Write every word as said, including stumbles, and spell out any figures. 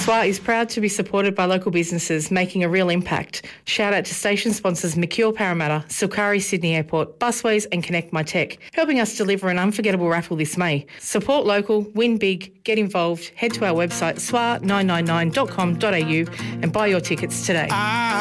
S W A is proud to be supported by local businesses making a real impact. Shout out to station sponsors Mercure Parramatta, Silkari Sydney Airport, Busways and Connect My Tech, helping us deliver an unforgettable raffle this May. Support local, win big, get involved. Head to our website s w a nine nine nine dot com dot a u and buy your tickets today.